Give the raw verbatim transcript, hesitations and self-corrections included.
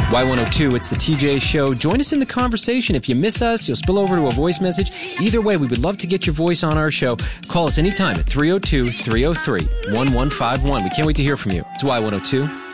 Y one oh two, it's the T J Show. Join us in the conversation. If you miss us, you'll spill over to a voice message. Either way, we would love to get your voice on our show. Call us anytime at three oh two, three oh three, one one five one. We can't wait to hear from you. It's Y one oh two.